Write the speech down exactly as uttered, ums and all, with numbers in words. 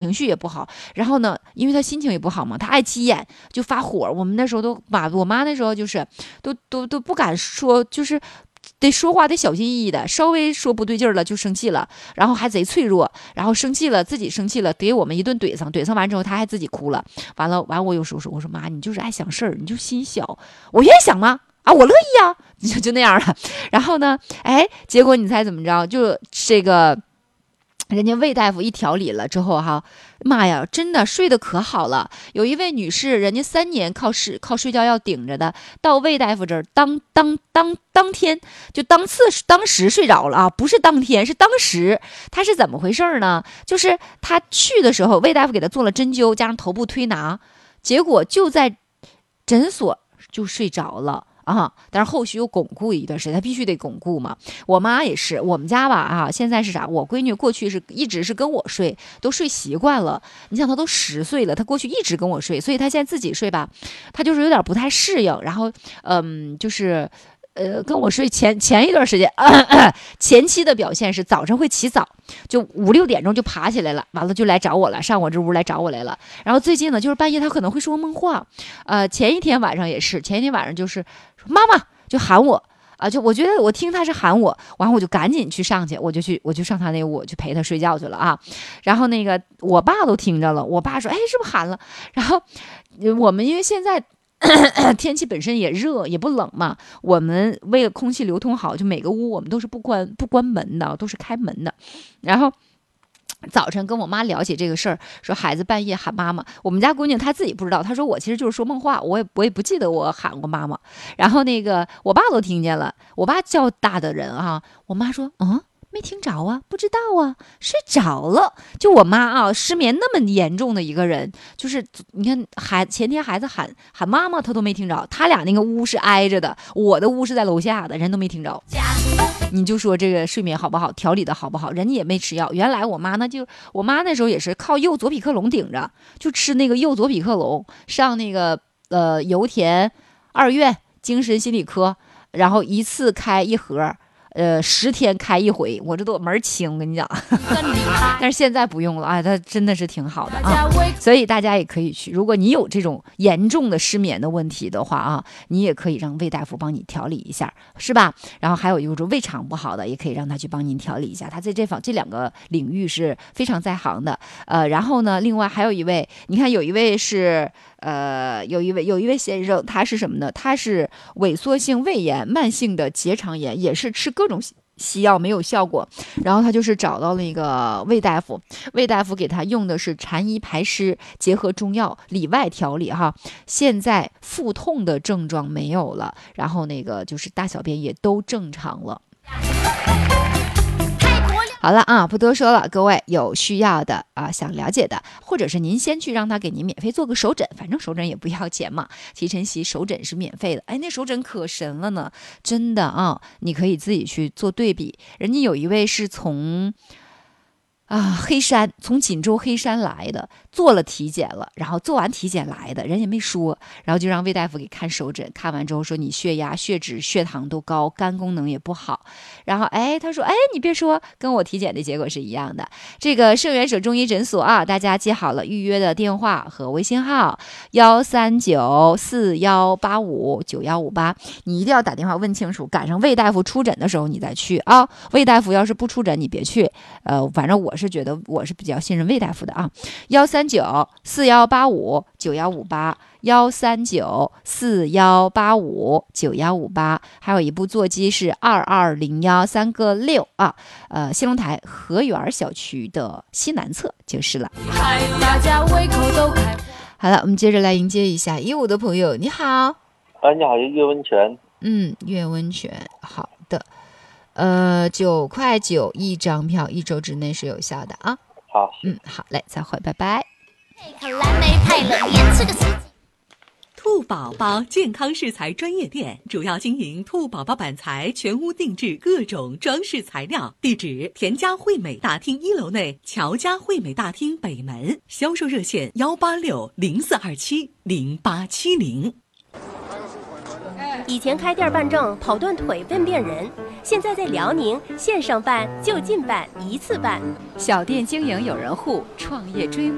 情绪也不好。然后呢，因为他心情也不好嘛，他爱急眼就发火。我们那时候都把我妈那时候就是都都都不敢说，就是得说话得小心翼翼的，稍微说不对劲儿了就生气了，然后还贼脆弱，然后生气了自己生气了，给我们一顿怼上，怼上完之后他还自己哭了。完了完我有时候说，我说妈，你就是爱想事儿，你就心小。我愿意想吗？啊，我乐意啊，就就那样了。然后呢，哎，结果你猜怎么着？就这个。人家魏大夫一调理了之后哈，妈呀，真的睡得可好了。有一位女士，人家三年靠睡靠睡觉药顶着的，到魏大夫这儿当当当当天就当次当时睡着了啊，不是当天是当时。她是怎么回事呢？就是她去的时候，魏大夫给她做了针灸加上头部推拿，结果就在诊所就睡着了。啊，但是后续又巩固一段时间，他必须得巩固嘛。我妈也是，我们家吧啊，现在是啥？我闺女过去是一直是跟我睡，都睡习惯了。你想，她都十岁了，她过去一直跟我睡，所以她现在自己睡吧，她就是有点不太适应。然后，嗯，就是。呃，跟我睡前前一段时间，咳咳前期的表现是早上会起早，就五六点钟就爬起来了，完了就来找我了，上我这屋来找我来了。然后最近呢，就是半夜他可能会说梦话，呃，前一天晚上也是，前一天晚上就是妈妈就喊我啊，就我觉得我听他是喊我，完了我就赶紧去上去，我就去我就上他那屋，我去陪他睡觉去了啊。然后那个我爸都听着了，我爸说，哎，是不是喊了？然后我们因为现在。天气本身也热也不冷嘛，我们为了空气流通好，就每个屋我们都是不关不关门的，都是开门的。然后早晨跟我妈聊起这个事儿，说孩子半夜喊妈妈，我们家闺女她自己不知道，她说我其实就是说梦话，我也我也不记得我喊过妈妈。然后那个我爸都听见了，我爸较大的人啊，我妈说嗯。没听着啊，不知道啊，睡着了。就我妈啊，失眠那么严重的一个人，就是你看孩前天孩子喊喊妈妈，她都没听着。他俩那个屋是挨着的，我的屋是在楼下的，人都没听着。你就说这个睡眠好不好，调理的好不好，人家也没吃药。原来我妈那就我妈那时候也是靠右左匹克隆顶着，就吃那个右左匹克隆，上那个呃油田二院精神心理科，然后一次开一盒。呃，十天开一回，我这都门儿清，我跟你讲。但是现在不用了啊，它真的是挺好的啊，所以大家也可以去。如果你有这种严重的失眠的问题的话啊，你也可以让魏大夫帮你调理一下，是吧？然后还有一种胃肠不好的，也可以让他去帮您调理一下。他在这方这两个领域是非常在行的。呃，然后呢，另外还有一位，你看有一位是。呃，有一位有一位先生，他是什么呢？他是萎缩性胃炎、慢性的结肠炎，也是吃各种西药没有效果，然后他就是找到了一个魏大夫，魏大夫给他用的是蝉衣排湿，结合中药里外调理哈。现在腹痛的症状没有了，然后那个就是大小便也都正常了。好了啊，不多说了，各位有需要的啊，想了解的，或者是您先去让他给您免费做个手诊，反正手诊也不要钱嘛。提晨曦手诊是免费的，哎，那手诊可神了呢，真的啊，你可以自己去做对比。人家有一位是从啊，黑山从锦州黑山来的，做了体检了，然后做完体检来的，人也没说，然后就让魏大夫给看手诊，看完之后说你血压、血脂、血糖都高，肝功能也不好。然后哎，他说哎，你别说，跟我体检的结果是一样的。这个圣元舍中医诊所啊，大家记好了预约的电话和微信号幺三九四幺八五九幺五八，你一定要打电话问清楚，赶上魏大夫出诊的时候你再去啊。魏大夫要是不出诊，你别去。呃，反正我是觉得我是比较信任魏大夫的啊。幺三九四幺八五九幺五八，幺三九四幺八五九幺五八，还有一部座机是二二零幺三个六啊。呃，西龙台河园小区的西南侧就是了。好了，我们接着来迎接一下一五的朋友，你好。 啊，你好，岳温泉。 嗯，岳温泉，好的。呃，九块九一张票，一周之内是有效的啊。 好， 嗯，好嘞，再会，拜拜。 兔宝宝健康饰材专业店主要经营兔宝宝板材，全屋定制各种装饰材料。地址：田家惠美大厅一楼内乔家惠美大厅北门。销售热线：幺八六零四二七零八七零。 以前开店办证跑断腿问遍人，现在在辽宁线上办就近办一次办。 小店经营有人护，创业追梦。